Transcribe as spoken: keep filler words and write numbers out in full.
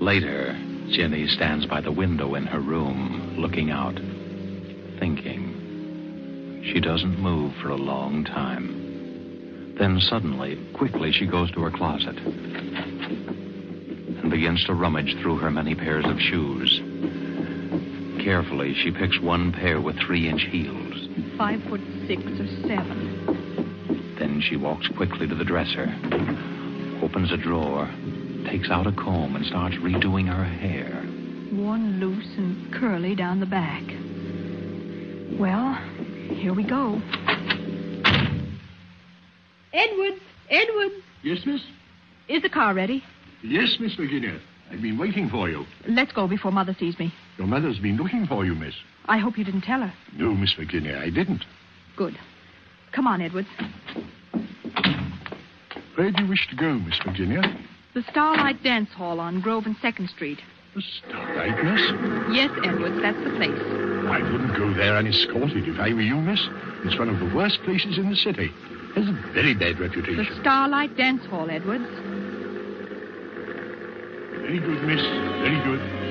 Later, Jenny stands by the window in her room, looking out, thinking. She doesn't move for a long time. Then suddenly, quickly, she goes to her closet and begins to rummage through her many pairs of shoes. Carefully, she picks one pair with three-inch heels. Five foot six or seven. Then she walks quickly to the dresser, opens a drawer, takes out a comb, and starts redoing her hair. One loose and curly down the back. Well, here we go. Edwards! Edwards! Yes, miss? Is the car ready? Yes, Miss Virginia. I've been waiting for you. Let's go before Mother sees me. Your mother's been looking for you, miss. I hope you didn't tell her. No, Miss Virginia, I didn't. Good. Come on, Edwards. Where do you wish to go, Miss Virginia? The Starlight Dance Hall on Grove and second Street. The Starlight, miss? Yes, Edwards, that's the place. I wouldn't go there unescorted if I were you, miss. It's one of the worst places in the city. Has a very bad reputation. The Starlight Dance Hall, Edwards. Very good, miss. Very good.